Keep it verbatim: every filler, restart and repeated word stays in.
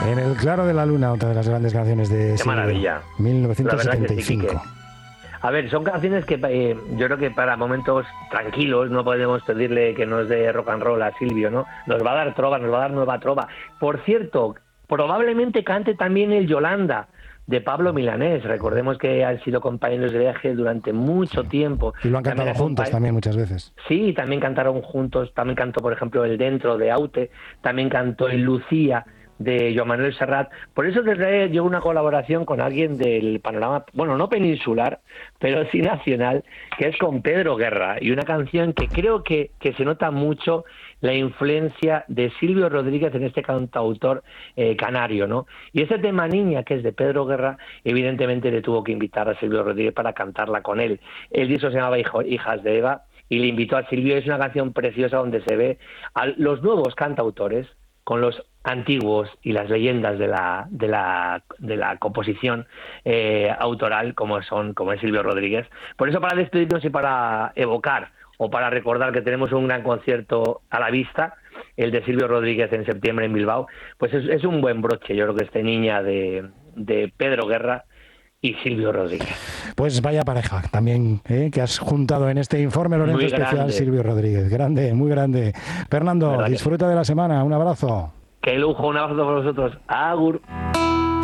En el claro de la luna, otra de las grandes canciones de Qué Silvio, maravilla. mil novecientos setenta y cinco. La verdad que sí, Quique. A ver, son canciones que eh, yo creo que para momentos tranquilos no podemos pedirle que nos dé rock and roll a Silvio, ¿no? Nos va a dar trova, nos va a dar nueva trova. Por cierto, probablemente cante también el Yolanda de Pablo Milanés. Recordemos que han sido compañeros de viaje durante mucho Sí. tiempo. Y lo han cantado También juntos acompa- también muchas veces. Sí, también cantaron juntos, también cantó, por ejemplo, el Dentro de Aute, también cantó el Lucía de Joan Manuel Serrat. Por eso desde yo una colaboración con alguien del panorama, bueno, no peninsular, pero sí nacional, que es con Pedro Guerra, y una canción que creo que, que se nota mucho la influencia de Silvio Rodríguez en este cantautor eh, canario, ¿no? Y ese tema Niña, que es de Pedro Guerra, evidentemente le tuvo que invitar a Silvio Rodríguez para cantarla con él. El disco se llamaba Hijo, Hijas de Eva, y le invitó a Silvio. Es una canción preciosa donde se ve a los nuevos cantautores con los antiguos y las leyendas de la de la de la composición eh, autoral como son como es Silvio Rodríguez. Por eso, para despedirnos y para evocar o para recordar que tenemos un gran concierto a la vista, el de Silvio Rodríguez en septiembre en Bilbao, pues es, es un buen broche. Yo creo que esta niña de, de Pedro Guerra y Silvio Rodríguez. Pues vaya pareja también, ¿eh? Que has juntado en este informe, Lorenzo Muy Especial, grande. Silvio Rodríguez. Grande, muy grande. Fernando, ¿Verdad que disfruta de la semana. Un abrazo. Qué lujo, un abrazo para vosotros. Agur.